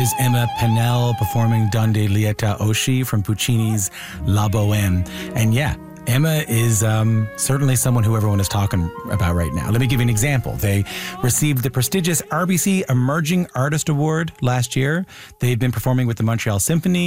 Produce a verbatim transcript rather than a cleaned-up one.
is Emma Pennell performing Donde Lieta Oshi from Puccini's La Bohème. And yeah, Emma is um, certainly someone who everyone is talking about right now. Let me give you an example. They received the prestigious R B C Emerging Artist Award last year. They've been performing with the Montreal Symphony,